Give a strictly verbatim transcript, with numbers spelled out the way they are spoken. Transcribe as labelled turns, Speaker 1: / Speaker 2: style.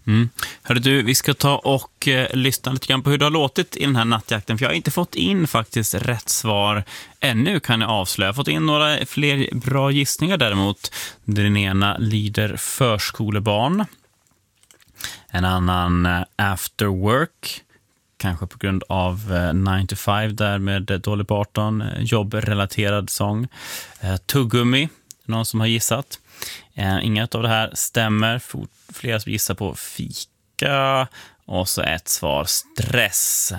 Speaker 1: Mm. Hörru du, vi ska ta och eh, lyssna lite grann på hur det har låtit i den här nattjakten. För jag har inte fått in faktiskt rätt svar ännu, kan jag avslöja. Jag har fått in några fler bra gissningar däremot. Den ena lyder förskolebarn. En annan eh, after work. Kanske på grund av eh, nine to five där med Dolly Parton. Eh, jobbrelaterad sång. Eh, tuggummi, någon som har gissat. Eh, inget av det här stämmer. Flera som gissar på fika. Och så ett svar stress.